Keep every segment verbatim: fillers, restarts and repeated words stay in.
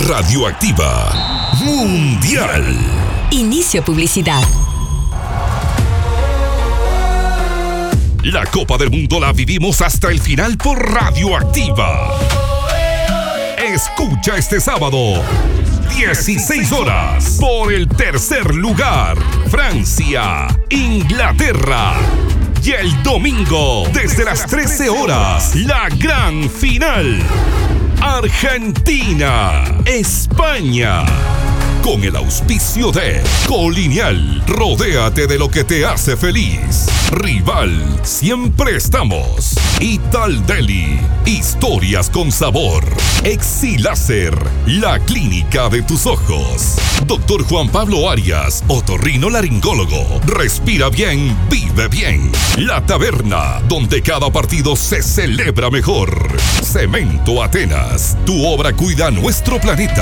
Radioactiva Mundial. Inicio publicidad. La Copa del Mundo la vivimos hasta el final por Radioactiva. Escucha este sábado, dieciséis horas, por el tercer lugar, Francia, Inglaterra. Y el domingo, desde las trece horas, la gran final, Argentina, España. Con el auspicio de Colonial, rodéate de lo que te hace feliz. Rival, siempre estamos. Ital Deli, historias con sabor. Exiláser, la clínica de tus ojos. Doctor Juan Pablo Arias, otorrinolaringólogo. Respira bien, vive bien. La Taberna, donde cada partido se celebra mejor. Cemento Atenas, tu obra cuida nuestro planeta.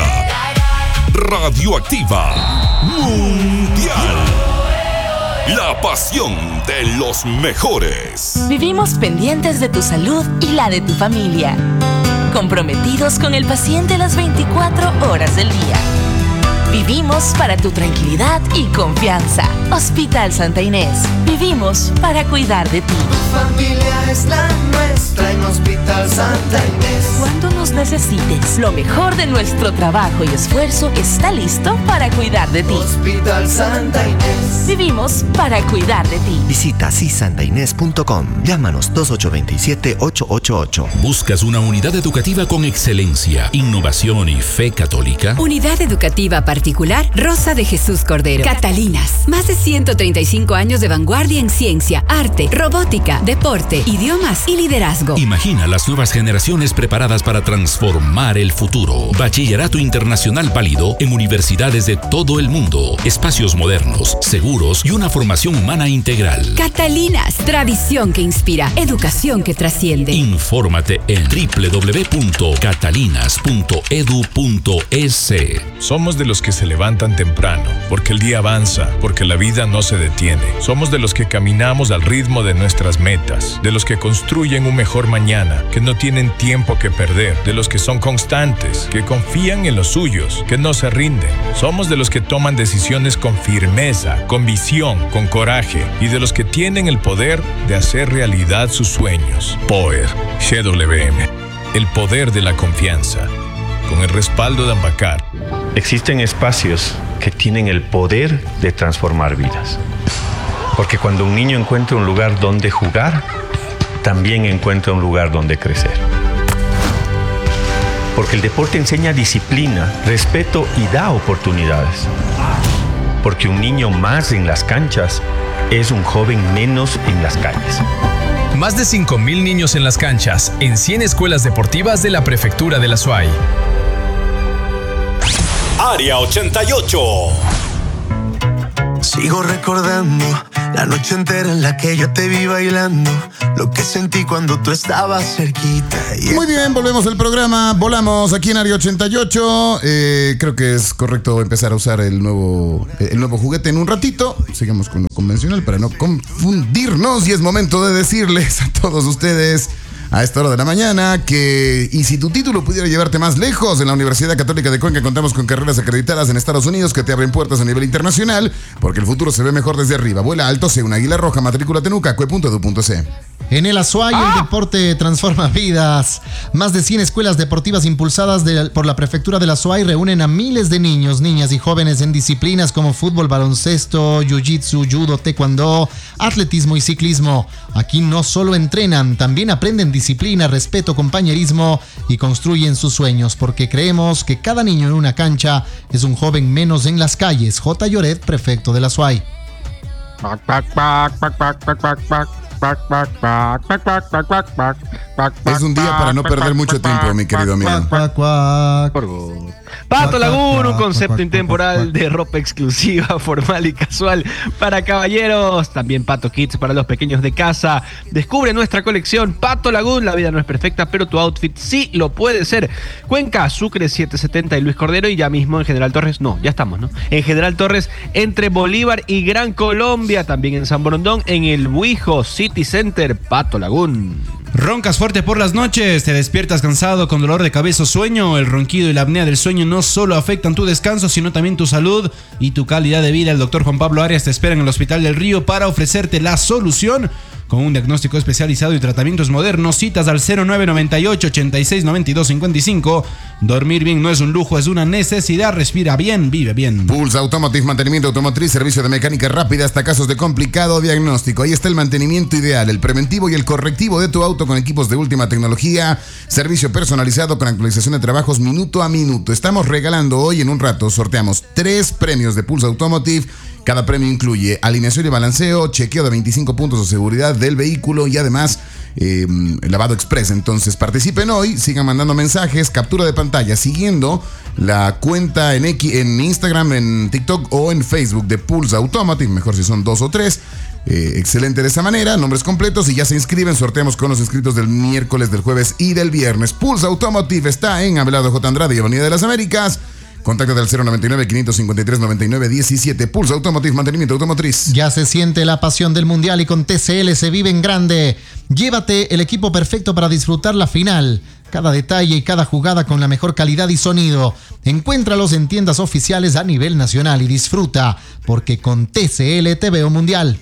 Radioactiva Mundial. La pasión de los mejores. Vivimos pendientes de tu salud y la de tu familia. Comprometidos con el paciente las veinticuatro horas del día. Vivimos para tu tranquilidad y confianza. Hospital Santa Inés. Vivimos para cuidar de ti. Tu familia es la nuestra en Hospital Santa Inés. Cuando nos necesites, lo mejor de nuestro trabajo y esfuerzo está listo para cuidar de ti. Hospital Santa Inés. Vivimos para cuidar de ti. Visita si santa inés punto com. Llámanos dos ocho dos siete, ocho ocho ocho. ¿Buscas una unidad educativa con excelencia, innovación y fe católica? Unidad educativa particular Rosa de Jesús Cordero. Catalinas. Más de ciento treinta y cinco años de vanguardia en ciencia, arte, robótica, deporte, idiomas y liderazgo. Imagina las nuevas generaciones preparadas para transformar el futuro. Bachillerato internacional válido en universidades de todo el mundo. Espacios modernos, seguros y una formación humana integral. Catalinas. Tradición que inspira, educación que trasciende. Infórmate en doble u doble u doble u punto catalinas punto e d u punto e s. Somos de los que se levantan temprano, porque el día avanza, porque la vida no se detiene. Somos de los que caminamos al ritmo de nuestras metas, de los que construyen un mejor mañana, que no tienen tiempo que perder, de los que son constantes, que confían en los suyos, que no se rinden. Somos de los que toman decisiones con firmeza, con visión, con coraje, y de los que tienen el poder de hacer realidad sus sueños. Power, G W M, el poder de la confianza. Con el respaldo de Ambacar. Existen espacios que tienen el poder de transformar vidas. Porque cuando un niño encuentra un lugar donde jugar, también encuentra un lugar donde crecer. Porque el deporte enseña disciplina, respeto y da oportunidades. Porque un niño más en las canchas es un joven menos en las calles. Más de cinco mil niños en las canchas, en cien escuelas deportivas de la Prefectura de la S U A Y. Área ochenta y ocho. Sigo recordando la noche entera en la que yo te vi bailando, lo que sentí cuando tú estabas cerquita. Yeah. Muy bien, volvemos al programa. Volamos aquí en Área ochenta y ocho. Eh, creo que es correcto empezar a usar el nuevo, el nuevo juguete en un ratito. Sigamos con lo convencional para no confundirnos. Y es momento de decirles a todos ustedes a esta hora de la mañana que, y si tu título pudiera llevarte más lejos, en la Universidad Católica de Cuenca contamos con carreras acreditadas en Estados Unidos que te abren puertas a nivel internacional, porque el futuro se ve mejor desde arriba. Vuela alto, sé una águila roja, matrículate en u c a c u e punto e d u punto c. En el Azuay ¡Ah! El deporte transforma vidas. Más de cien escuelas deportivas impulsadas de, por la Prefectura de la Azuay reúnen a miles de niños, niñas y jóvenes en disciplinas como fútbol, baloncesto, jiu-jitsu, judo, taekwondo, atletismo y ciclismo. Aquí no solo entrenan, también aprenden disciplina, respeto, compañerismo y construyen sus sueños, porque creemos que cada niño en una cancha es un joven menos en las calles. J. Lloret, prefecto de la Azuay. Es un día para no perder mucho tiempo, mi querido amigo. Pato Lagún, un concepto intemporal de ropa exclusiva, formal y casual para caballeros. También Pato Kids para los pequeños de casa. Descubre nuestra colección Pato Lagún. La vida no es perfecta, pero tu outfit sí lo puede ser. Cuenca, Sucre setecientos setenta y Luis Cordero. Y ya mismo en General Torres, no, ya estamos, ¿no? En General Torres, entre Bolívar y Gran Colombia. También en San Borondón, en el Buijo City Center, Pato Lagún. Roncas fuerte por las noches, te despiertas cansado con dolor de cabeza o sueño. El ronquido y la apnea del sueño no solo afectan tu descanso, sino también tu salud y tu calidad de vida. El doctor Juan Pablo Arias te espera en el Hospital del Río para ofrecerte la solución. Con un diagnóstico especializado y tratamientos modernos, citas al cero nueve nueve ocho, ochenta y seis, noventa y dos, cincuenta y cinco. Dormir bien no es un lujo, es una necesidad. Respira bien, vive bien. Pulse Automotive, mantenimiento automotriz, servicio de mecánica rápida hasta casos de complicado diagnóstico. Ahí está el mantenimiento ideal, el preventivo y el correctivo de tu auto con equipos de última tecnología, servicio personalizado con actualización de trabajos minuto a minuto. Estamos regalando hoy, en un rato, sorteamos tres premios de Pulse Automotive. Cada premio incluye alineación y balanceo, chequeo de veinticinco puntos de seguridad del vehículo y además eh, lavado express. Entonces participen hoy, sigan mandando mensajes, captura de pantalla, siguiendo la cuenta en, X, en Instagram, en TikTok o en Facebook de Pulse Automotive, mejor si son dos o tres. Eh, excelente de esa manera, nombres completos y ya se inscriben. Sorteamos con los inscritos del miércoles, del jueves y del viernes. Pulse Automotive está en Abelardo J. Andrade y Avenida de las Américas. Contacto del cero noventa y nueve, quinientos cincuenta y tres, noventa y nueve, diecisiete. Pulse Automotive, mantenimiento automotriz. Ya se siente la pasión del Mundial y con T C L se vive en grande. Llévate el equipo perfecto para disfrutar la final. Cada detalle y cada jugada con la mejor calidad y sonido. Encuéntralos en tiendas oficiales a nivel nacional y disfruta, porque con T C L te veo Mundial.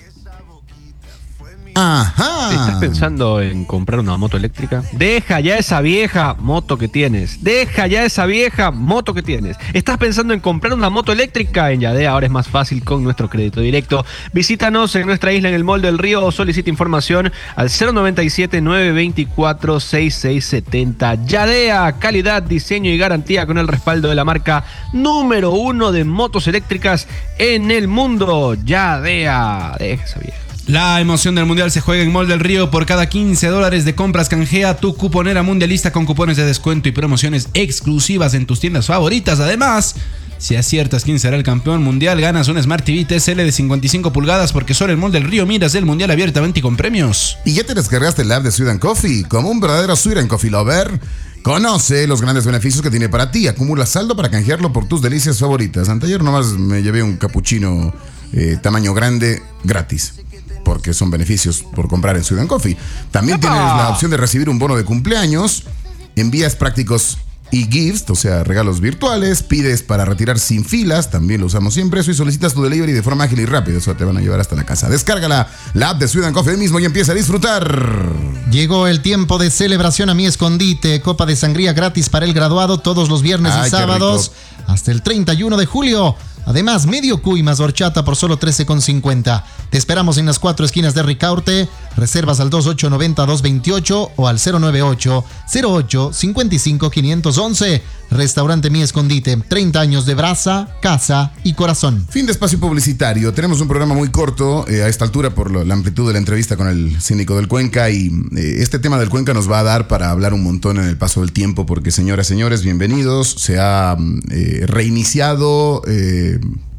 Ajá. ¿Estás pensando en comprar una moto eléctrica? Deja ya esa vieja moto que tienes. Deja ya esa vieja moto que tienes. ¿Estás pensando en comprar una moto eléctrica? En Yadea ahora es más fácil con nuestro crédito directo. Visítanos en nuestra isla en el Mall del Río o solicita información al cero noventa y siete, nueve dos cuatro, seis seis siete cero. Yadea, calidad, diseño y garantía con el respaldo de la marca número uno de motos eléctricas en el mundo. Yadea. Deja esa vieja. La emoción del Mundial se juega en Mall del Río. Por cada quince dólares de compras canjea tu cuponera mundialista con cupones de descuento y promociones exclusivas en tus tiendas favoritas. Además, si aciertas quién será el campeón mundial, ganas un Smart T V T S L de cincuenta y cinco pulgadas, porque solo en Mall del Río miras el Mundial abiertamente y con premios. ¿Y ya te descargaste el app de Sweet and Coffee? Como un verdadero Sweet and Coffee lover, conoce los grandes beneficios que tiene para ti. Acumula saldo para canjearlo por tus delicias favoritas. Anteayer nomás me llevé un cappuccino eh, tamaño grande gratis, porque son beneficios por comprar en Sweet and Coffee. También ¡Epa! Tienes la opción de recibir un bono de cumpleaños, envías prácticos y gifts, o sea, regalos virtuales, pides para retirar sin filas, también lo usamos siempre eso, y solicitas tu delivery de forma ágil y rápida, eso te van a llevar hasta la casa. Descárgala, la app de Sweet and Coffee hoy mismo y empieza a disfrutar. Llegó el tiempo de celebración a mi escondite, copa de sangría gratis para el graduado todos los viernes Ay, y sábados hasta el treinta y uno de julio. Además, medio cuy más horchata por solo trece con cincuenta. Te esperamos en las cuatro esquinas de Ricaurte. Reservas al dos ocho nueve cero, dos dos ocho o al cero nueve ocho, cero ocho, cinco cinco, cinco once. Restaurante Mi Escondite. treinta años de brasa, casa y corazón. Fin de espacio publicitario. Tenemos un programa muy corto eh, a esta altura por lo, la amplitud de la entrevista con el síndico del Cuenca. Y eh, este tema del Cuenca nos va a dar para hablar un montón en el paso del tiempo. Porque, señoras y señores, bienvenidos. Se ha eh, reiniciado... Eh,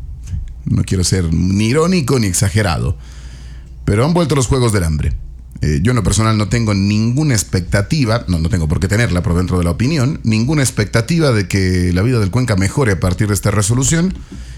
no quiero ser ni irónico ni exagerado, pero han vuelto los Juegos del Hambre. Eh, yo en lo personal no tengo ninguna expectativa, no, no tengo por qué tenerla por dentro de la opinión, ninguna expectativa de que la vida del Cuenca mejore a partir de esta resolución.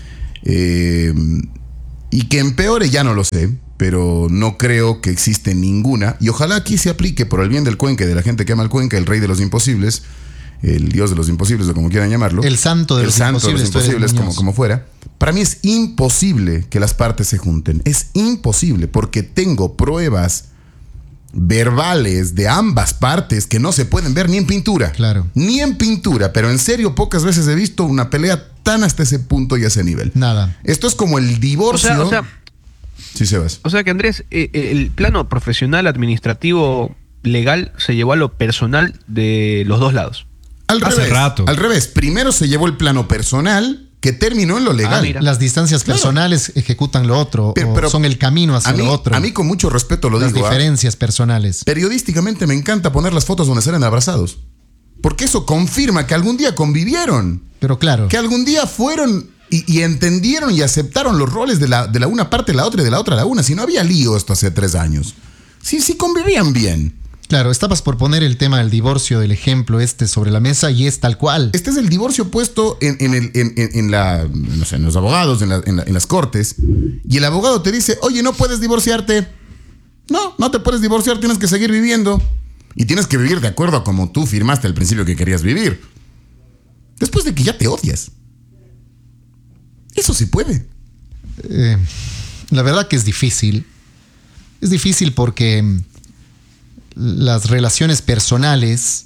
Eh, y que empeore ya no lo sé, pero no creo que existe ninguna. Y ojalá aquí se aplique por el bien del Cuenca y de la gente que ama el Cuenca, el rey de los imposibles, el dios de los imposibles o como quieran llamarlo. El santo de el los santo imposibles. De los imposibles como, como fuera. Para mí es imposible que las partes se junten. Es imposible porque tengo pruebas verbales de ambas partes que no se pueden ver ni en pintura. Claro. Ni en pintura, pero en serio pocas veces he visto una pelea tan hasta ese punto y a ese nivel. Nada. Esto es como el divorcio. O sea, o sea, sí, Sebas. O sea que Andrés, eh, el plano profesional, administrativo, legal se llevó a lo personal de los dos lados. Al Hace revés, rato. Al revés, primero se llevó el plano personal que terminó en lo legal. Ah, Las distancias personales claro. ejecutan lo otro, pero, pero son el camino hacia mí, lo otro. A mí con mucho respeto lo Las digo. Las diferencias ¿ah? personales. Periodísticamente me encanta poner las fotos donde salen abrazados, porque eso confirma que algún día convivieron. Pero claro. Que algún día fueron y, y entendieron y aceptaron los roles de la, de la una parte, la otra y de la otra la una. Si no había lío esto hace tres años. Sí, sí convivían bien. Claro, estabas por poner el tema del divorcio, del ejemplo este sobre la mesa y es tal cual. Este es el divorcio puesto en, en, el, en, en, en, la, no sé, en los abogados, en, la, en, la, en las cortes, y el abogado te dice, oye, no puedes divorciarte. No, no te puedes divorciar, tienes que seguir viviendo. Y tienes que vivir de acuerdo a como tú firmaste al principio que querías vivir. Después de que ya te odias. Eso sí puede. Eh, la verdad que es difícil. Es difícil porque las relaciones personales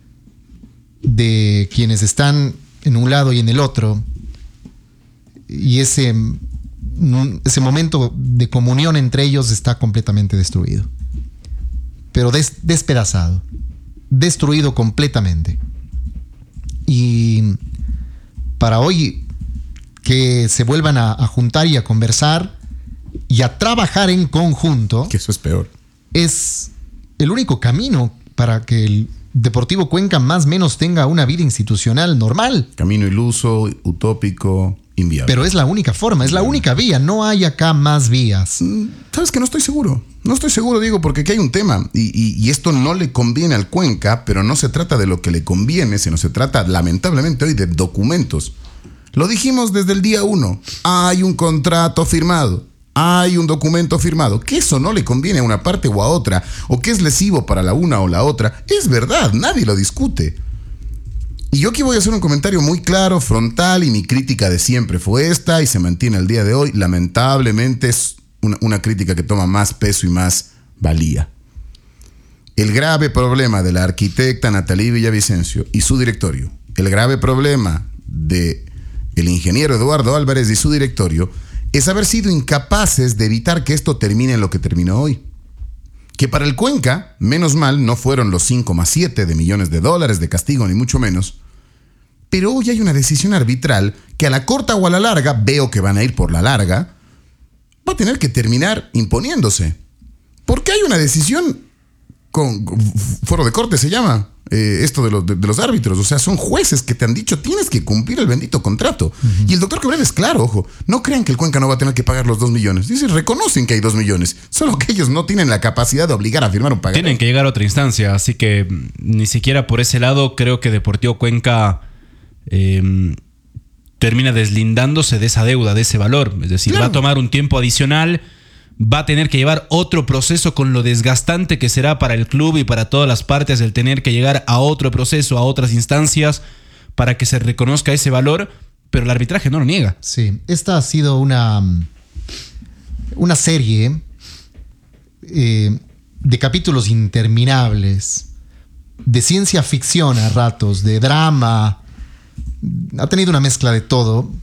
de quienes están en un lado y en el otro, y ese, ese momento de comunión entre ellos está completamente destruido. Pero des, despedazado. Destruido completamente. Y para hoy que se vuelvan a, a juntar y a conversar y a trabajar en conjunto, que eso es peor, es el único camino para que el Deportivo Cuenca más o menos tenga una vida institucional normal. Camino iluso, utópico, inviable. Pero es la única forma, es la única vía. No hay acá más vías. ¿Sabes que no estoy seguro? No estoy seguro, Diego, porque aquí hay un tema. Y, y, y esto no le conviene al Cuenca, pero no se trata de lo que le conviene, sino se trata, lamentablemente, hoy de documentos. Lo dijimos desde el día uno. Hay un contrato firmado. Hay un documento firmado. Que eso no le conviene a una parte o a otra, o que es lesivo para la una o la otra, es verdad, nadie lo discute. Y yo aquí voy a hacer un comentario muy claro, frontal, y mi crítica de siempre fue esta y se mantiene al día de hoy. Lamentablemente es una, una crítica que toma más peso y más valía. El grave problema de la arquitecta Nathalie Villavicencio y su directorio, el grave problema de el ingeniero Eduardo Álvarez y su directorio, es haber sido incapaces de evitar que esto termine en lo que terminó hoy. Que para el Cuenca, menos mal, no fueron los cinco más siete de millones de dólares de castigo, ni mucho menos. Pero hoy hay una decisión arbitral que a la corta o a la larga, veo que van a ir por la larga, va a tener que terminar imponiéndose. Porque hay una decisión con, con foro de corte se llama, eh, esto de los, de, de los árbitros. O sea, son jueces que te han dicho tienes que cumplir el bendito contrato. Uh-huh. Y el doctor Cabrera es claro, ojo, no crean que el Cuenca no va a tener que pagar los dos millones. Dicen, reconocen que hay dos millones, solo que ellos no tienen la capacidad de obligar a firmar un pago. Tienen que llegar a otra instancia, así que ni siquiera por ese lado creo que Deportivo Cuenca eh, termina deslindándose de esa deuda, de ese valor. Es decir, claro, va a tomar un tiempo adicional, va a tener que llevar otro proceso con lo desgastante que será para el club y para todas las partes el tener que llegar a otro proceso, a otras instancias para que se reconozca ese valor, pero el arbitraje no lo niega. Sí, esta ha sido una, una serie eh, de capítulos interminables, de ciencia ficción a ratos, de drama, ha tenido una mezcla de todo.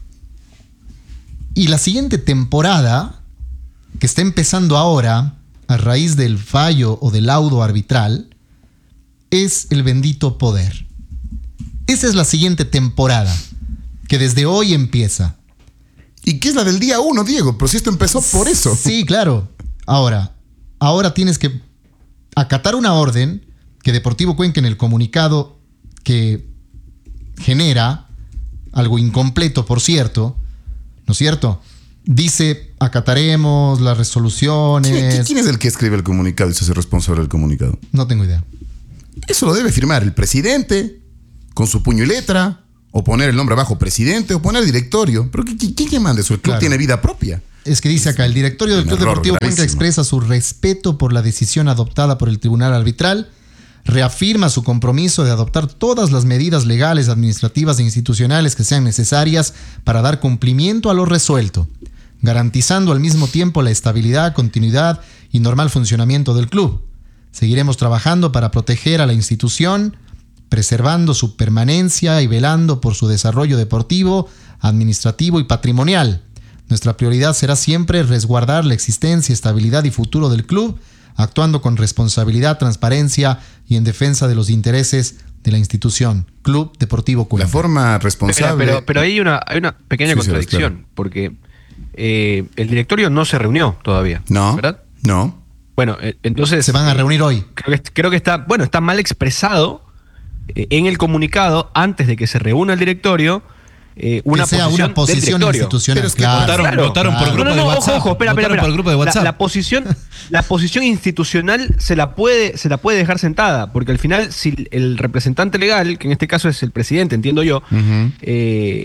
Y la siguiente temporada, que está empezando ahora, a raíz del fallo o del laudo arbitral, es el bendito poder. Esa es la siguiente temporada, que desde hoy empieza. ¿Y qué es la del día uno, Diego? Pero si esto empezó por eso. Sí, claro. Ahora, ahora tienes que acatar una orden que Deportivo Cuenca en el comunicado que genera, algo incompleto, por cierto, ¿no es cierto?, dice, acataremos las resoluciones. ¿Quién, ¿Quién es el que escribe el comunicado y se hace responsable del comunicado? No tengo idea. Eso lo debe firmar el presidente con su puño y letra, o poner el nombre abajo presidente, o poner el directorio. Pero ¿quién, quién manda eso? El club claro. tiene vida propia. Es que dice acá, el directorio del Club Deportivo Cuenca expresa su respeto por la decisión adoptada por el tribunal arbitral, reafirma su compromiso de adoptar todas las medidas legales, administrativas e institucionales que sean necesarias para dar cumplimiento a lo resuelto, garantizando al mismo tiempo la estabilidad, continuidad y normal funcionamiento del club. Seguiremos trabajando para proteger a la institución, preservando su permanencia y velando por su desarrollo deportivo, administrativo y patrimonial. Nuestra prioridad será siempre resguardar la existencia, estabilidad y futuro del club, actuando con responsabilidad, transparencia y en defensa de los intereses de la institución, Club Deportivo Cuenca. La forma responsable... Pero, pero, pero hay, una, hay una pequeña sí, contradicción, sí, claro. porque eh, el directorio no se reunió todavía, no, ¿verdad? No. Bueno, eh, entonces... Se van a reunir hoy. Creo que, creo que está, bueno, está mal expresado eh, en el comunicado, antes de que se reúna el directorio, Eh, una, que sea posición una posición institucional. Pero es que claro, votaron, claro, votaron claro. por grupo no, no, no, de WhatsApp. Ojo, ojo, espera, espera, espera. Por grupo de WhatsApp. La, la posición, la posición institucional se la puede, se la puede dejar sentada, porque al final, si el representante legal, que en este caso es el presidente, entiendo yo, uh-huh. eh,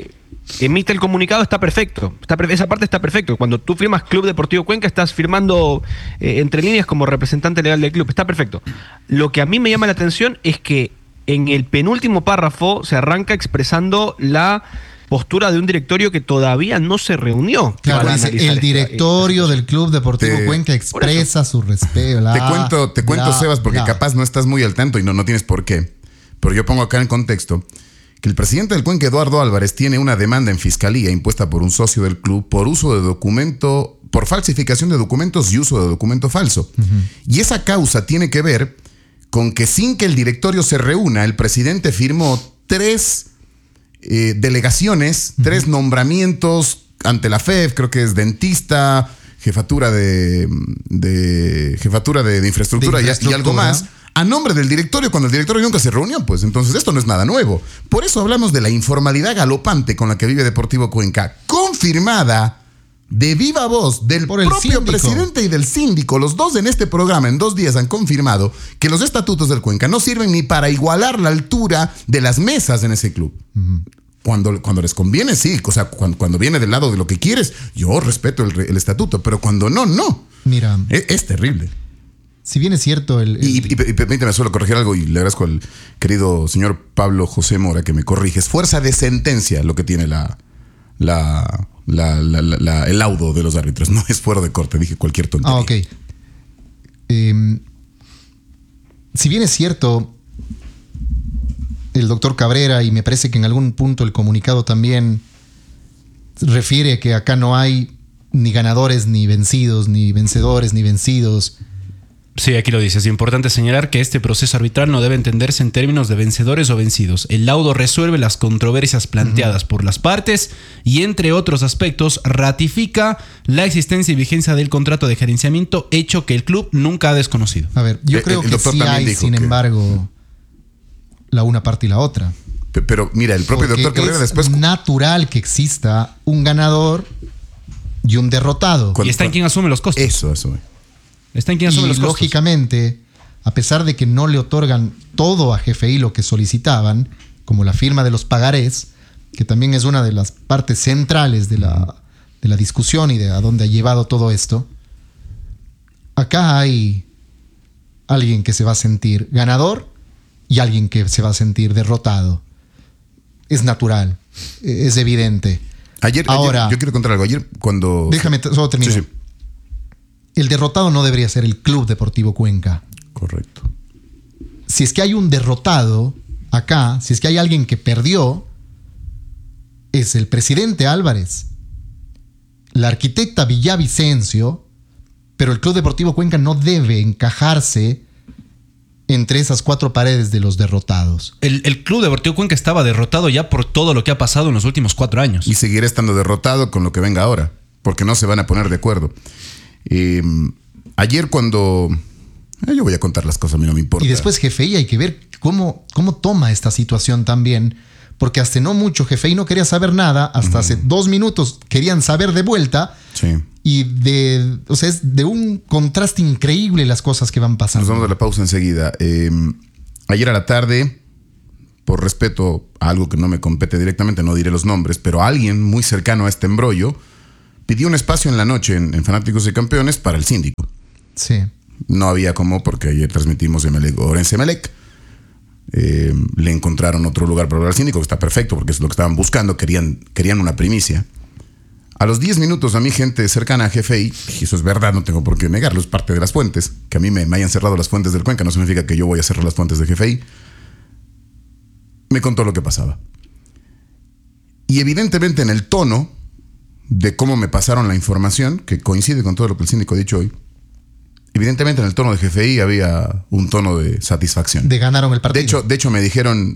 emite el comunicado, está perfecto. Está, esa parte está perfecto. Cuando tú firmas Club Deportivo Cuenca, estás firmando eh, entre líneas como representante legal del club. Está perfecto. Lo que a mí me llama la atención es que en el penúltimo párrafo se arranca expresando la postura de un directorio que todavía no se reunió. Claro, dice, el directorio esta, del Club Deportivo te, Cuenca expresa su respeto. La, te cuento, te cuento la, Sebas, porque la. capaz no estás muy al tanto y no, no tienes por qué. Pero yo pongo acá en contexto que el presidente del Cuenca, Eduardo Álvarez, tiene una demanda en fiscalía impuesta por un socio del club por uso de documento, por falsificación de documentos y uso de documento falso. Uh-huh. Y esa causa tiene que ver con que sin que el directorio se reúna, el presidente firmó tres Eh, delegaciones, uh-huh. tres nombramientos ante la F E F, creo que es dentista, jefatura de, de jefatura de, de, infraestructura, de infraestructura y, y algo más, a nombre del directorio, cuando el directorio nunca se reunió, pues entonces esto no es nada nuevo. Por eso hablamos de la informalidad galopante con la que vive Deportivo Cuenca, confirmada de viva voz del Por el propio síndico. presidente y del síndico. Los dos en este programa en dos días han confirmado que los estatutos del Cuenca no sirven ni para igualar la altura de las mesas en ese club. Uh-huh. Cuando, cuando les conviene, sí. O sea, cuando, cuando viene del lado de lo que quieres, yo respeto el, el estatuto. Pero cuando no, no. Mira. Es, es terrible. Si bien es cierto el... el... Y, y, y permíteme solo corregir algo y le agradezco al querido señor Pablo José Mora que me corrige. Es fuerza de sentencia lo que tiene la... la La, la, la, la, el laudo de los árbitros, no es fuera de corte, dije cualquier tontería. Ah, ok. Eh, si bien es cierto, el doctor Cabrera, y me parece que en algún punto el comunicado también refiere que acá no hay ni ganadores ni vencidos, ni vencedores ni vencidos. Sí, aquí lo dice. Es importante señalar que este proceso arbitral no debe entenderse en términos de vencedores o vencidos. El laudo resuelve las controversias planteadas uh-huh. por las partes y, entre otros aspectos, ratifica la existencia y vigencia del contrato de gerenciamiento, hecho que el club nunca ha desconocido. A ver, yo el, creo el que sí hay, sin que... embargo, la una parte y la otra. Pero, pero mira, el propio Porque doctor Cabrera es después... Es natural que exista un ganador y un derrotado. Y está en quien asume los costos. Eso, eso. Está en quien asume y los costos. Lógicamente, a pesar de que no le otorgan todo a G F I lo que solicitaban, como la firma de los pagarés, que también es una de las partes centrales de la, de la discusión y de a dónde ha llevado todo esto, acá hay alguien que se va a sentir ganador y alguien que se va a sentir derrotado. Es natural, es evidente. Ayer, Ahora, ayer yo quiero contar algo. Ayer cuando... Déjame, solo termino. Sí, sí. El derrotado no debería ser el Club Deportivo Cuenca. Correcto. Si es que hay un derrotado acá, si es que hay alguien que perdió, es el presidente Álvarez, la arquitecta Villavicencio, pero el Club Deportivo Cuenca no debe encajarse entre esas cuatro paredes de los derrotados. El, el Club Deportivo Cuenca estaba derrotado ya por todo lo que ha pasado en los últimos cuatro años. Y seguirá estando derrotado con lo que venga ahora, porque no se van a poner de acuerdo. Eh, ayer cuando... Eh, yo voy a contar las cosas, a mí no me importa. Y después G F I hay que ver cómo, cómo toma esta situación también, porque hasta no mucho G F I no quería saber nada, hasta uh-huh. hace dos minutos querían saber de vuelta. Sí. Y de, o sea, es de un contraste increíble las cosas que van pasando. Nos vamos a la pausa enseguida. Eh, ayer a la tarde, por respeto a algo que no me compete directamente, no diré los nombres, pero alguien muy cercano a este embrollo pidió un espacio en la noche en, en Fanáticos y Campeones para el síndico. Sí. No había cómo, porque ayer transmitimos Emelec Orense Emelec. Eh, le encontraron otro lugar para hablar al síndico, que está perfecto, porque es lo que estaban buscando. Querían, querían una primicia. A los diez minutos, a mi gente cercana a G F I, y eso es verdad, no tengo por qué negarlo, es parte de las fuentes. Que a mí me, me hayan cerrado las fuentes del Cuenca no significa que yo voy a cerrar las fuentes de G F I. Me contó lo que pasaba. Y evidentemente en el tono de cómo me pasaron la información, que coincide con todo lo que el síndico ha dicho hoy, evidentemente en el tono de G F I había un tono de satisfacción. De ganaron el partido. De hecho, de hecho me dijeron,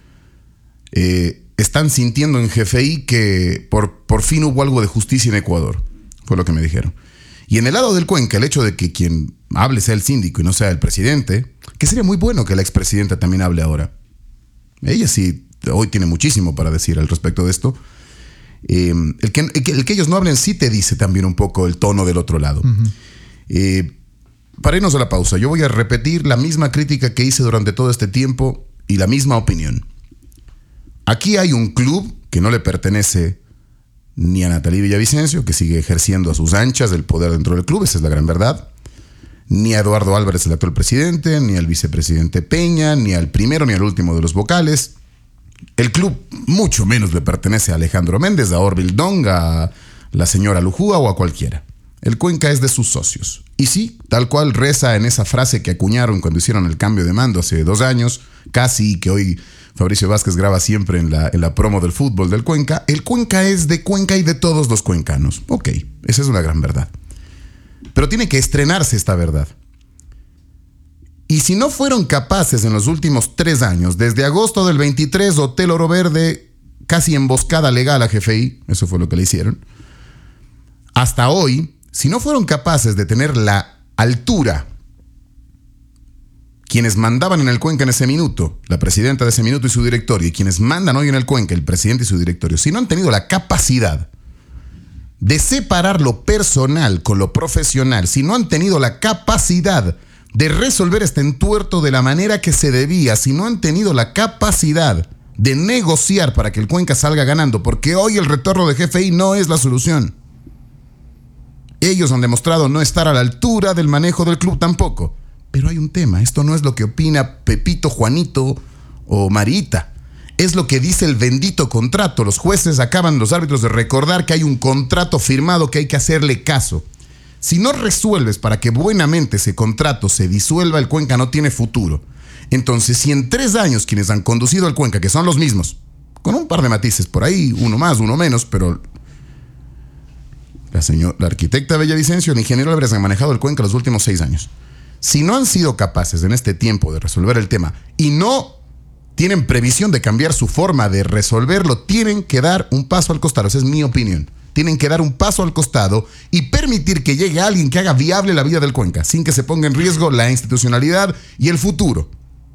eh, están sintiendo en G F I que por, por fin hubo algo de justicia en Ecuador. Fue lo que me dijeron. Y en el lado del Cuenca, el hecho de que quien hable sea el síndico y no sea el presidente, que sería muy bueno que la expresidenta también hable ahora. Ella sí, hoy tiene muchísimo para decir al respecto de esto. Eh, el, que, el, que, el que ellos no hablen sí te dice también un poco el tono del otro lado. Uh-huh. Eh, para irnos a la pausa, yo voy a repetir la misma crítica que hice durante todo este tiempo y la misma opinión. Aquí hay un club que que no le pertenece ni a Natalie Villavicencio, que sigue ejerciendo a sus anchas el poder dentro del club, esa es la gran verdad, ni a Eduardo Álvarez, el actual presidente, ni al vicepresidente Peña, ni al primero ni al último de los vocales. El club mucho menos le pertenece a Alejandro Méndez, a Orville Dong, a la señora Lujúa o a cualquiera. El Cuenca es de sus socios. Y sí, tal cual reza en esa frase que acuñaron cuando hicieron el cambio de mando hace dos años, casi, que hoy Fabricio Vázquez graba siempre en la, en la promo del fútbol del Cuenca. El Cuenca es de Cuenca y de todos los cuencanos. Ok, esa es una gran verdad. Pero tiene que estrenarse esta verdad. Y si no fueron capaces en los últimos tres años, desde agosto del veintitrés, Hotel Oro Verde, casi emboscada legal a G F I, eso fue lo que le hicieron, hasta hoy, si no fueron capaces de tener la altura, quienes mandaban en el Cuenca en ese minuto, la presidenta de ese minuto y su directorio, y quienes mandan hoy en el Cuenca, el presidente y su directorio, si no han tenido la capacidad de separar lo personal con lo profesional, si no han tenido la capacidad de resolver este entuerto de la manera que se debía, si no han tenido la capacidad de negociar para que el Cuenca salga ganando, porque hoy el retorno de G F I no es la solución. Ellos han demostrado no estar a la altura del manejo del club tampoco. Pero hay un tema, esto no es lo que opina Pepito, Juanito o Marita. Es lo que dice el bendito contrato. Los jueces acaban, los árbitros, de recordar que hay un contrato firmado que hay que hacerle caso. Si no resuelves para que buenamente ese contrato se disuelva, el Cuenca no tiene futuro. Entonces, si en tres años quienes han conducido el Cuenca, que son los mismos, con un par de matices por ahí, uno más, uno menos, pero la, señor, la arquitecta Villavicencio y el ingeniero Álvarez han manejado el Cuenca los últimos seis años. Si no han sido capaces en este tiempo de resolver el tema y no tienen previsión de cambiar su forma de resolverlo, tienen que dar un paso al costado. Esa es mi opinión. Tienen que dar un paso al costado y permitir que llegue alguien que haga viable la vida del Cuenca, sin que se ponga en riesgo la institucionalidad y el futuro.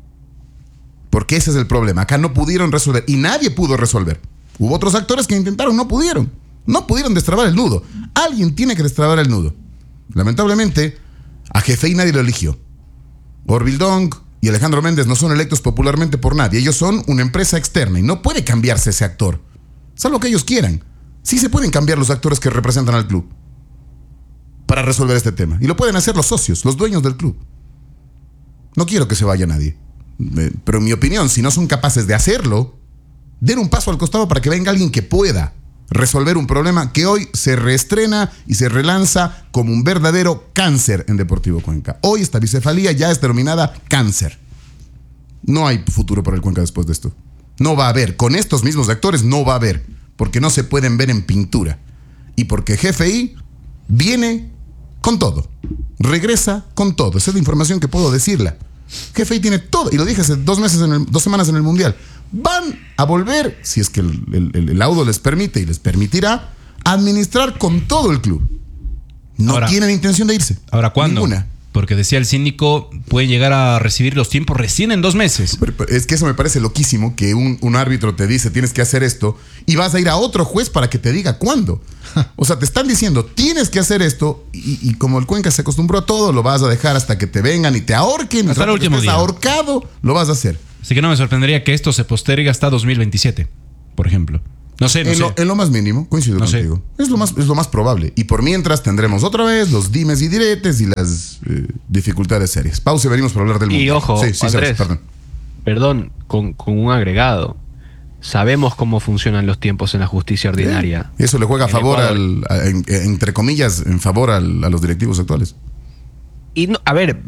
Porque ese es el problema. Acá no pudieron resolver y nadie pudo resolver. Hubo otros actores que intentaron, no pudieron. No pudieron destrabar el nudo. Alguien tiene que destrabar el nudo. Lamentablemente, a G F I nadie lo eligió. Orville Dong y Alejandro Méndez no son electos popularmente por nadie. Ellos son una empresa externa y no puede cambiarse ese actor. Salvo que ellos quieran. Sí se pueden cambiar los actores que representan al club para resolver este tema. Y lo pueden hacer los socios, los dueños del club. No quiero que se vaya nadie. Pero en mi opinión, si no son capaces de hacerlo, den un paso al costado para que venga alguien que pueda resolver un problema que hoy se reestrena y se relanza como un verdadero cáncer en Deportivo Cuenca. Hoy esta bicefalía ya es denominada cáncer. No hay futuro para el Cuenca después de esto. No va a haber. Con estos mismos actores no va a haber. Porque no se pueden ver en pintura. Y porque G F I viene con todo. Regresa con todo. Esa es la información que puedo decirla. G F I tiene todo. Y lo dije hace dos meses en el, dos semanas en el Mundial. Van a volver, si es que el, el, el laudo les permite y les permitirá, a administrar con todo el club. No ahora, tienen intención de irse. Ahora, ¿cuándo? Ninguna. Porque decía el síndico, pueden llegar a recibir los tiempos recién en dos meses. Pero, pero es que eso me parece loquísimo, que un, un árbitro te dice, tienes que hacer esto, y vas a ir a otro juez para que te diga cuándo. O sea, te están diciendo, tienes que hacer esto, y, y como el Cuenca se acostumbró a todo, lo vas a dejar hasta que te vengan y te ahorquen. Hasta el último día. Ahorcado, lo vas a hacer. Así que no me sorprendería que esto se postergue hasta dos mil veintisiete, por ejemplo. No sé, no en, sé. Lo, en lo más mínimo, coincido no contigo. Sé. Es lo más, es lo más probable. Y por mientras tendremos otra vez los dimes y diretes y las eh, dificultades serias. Pausa y venimos para hablar del mundo. Y ojo, sí, sí, Andrés, sabes, perdón. perdón, con, con un agregado. Sabemos cómo funcionan los tiempos en la justicia ordinaria. Sí. Eso le juega a favor, al, a, en, entre comillas, en favor al, a los directivos actuales. Y no, a ver,